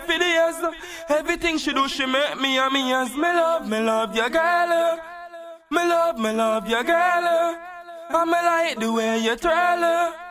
for the years. Everything she do, she make me and me as me love your girl. Me love your girl. And me like the way you twirl.